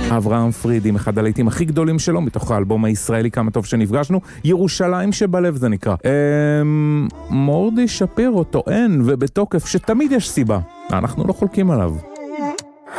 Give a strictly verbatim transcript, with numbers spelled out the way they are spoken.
אברהם פריד עם אחד הלהיטים הכי גדולים שלו, מתוך האלבום הישראלי כמה טוב שנפגשנו, ירושלים שבלב זה נקרא. אמ... מורדי שפירו טוען ובתוקף שתמיד יש סיבה, אנחנו לא חולקים עליו.